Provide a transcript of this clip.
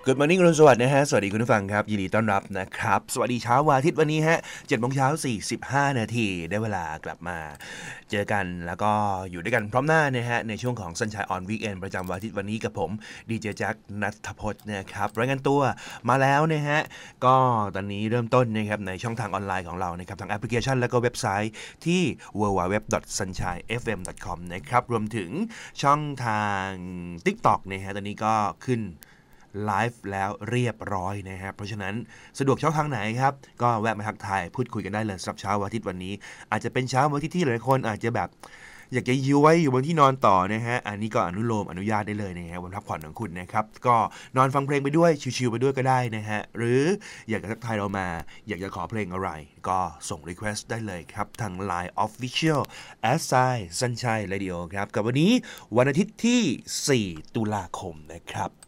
Good Morning รุ่นสวัสดีนะฮะสวัสดีคุณผู้ฟังครับยินดีต้อนรับนะครับสวัสดีเช้าวันอาทิตย์วันนี้ฮะ7 โมงเช้า45 นาทีได้เวลากลับมาเจอกันแล้วก็อยู่ด้วยกันพร้อมหน้านะฮะในช่วงของ Sunshine on Weekend ประจำวันอาทิตย์วันนี้กับผมดีเจแจ็คณัฐพจน์นะครับรายงานตัวมาแล้วนะฮะก็ตอนนี้เริ่มต้นนะครับในช่องทางออนไลน์ของเรานะครับทางแอปพลิเคชันและก็เว็บไซต์ที่ www.sunshinefm.com นะครับรวมถึงช่องทาง TikTok นะฮะตอนนี้ก็ขึ้นไลฟ์แล้วเรียบร้อยนะครับเพราะฉะนั้นสะดวกช่องทางไหนครับก็แวะมาทักทายพูดคุยกันได้เลยสำหรับเช้าวันอาทิตย์วันนี้อาจจะเป็นเช้าวันอาทิตย์ที่หลายคนอาจจะแบบอยากจะย้วยอยู่บนที่นอนต่อนะฮะอันนี้ก็อนุญาตได้เลยนะฮะวันพักผ่อนของคุณนะครับก็นอนฟังเพลงไปด้วยชิลๆไปด้วยก็ได้นะฮะหรืออยากจะทักทายเรามาอยากจะขอเพลงอะไรก็ส่ง request ได้เลยครับทาง Line Official @sunshine radio ครับกับวันนี้วันอาทิตย์ที่4 ตุลาคมนะครับ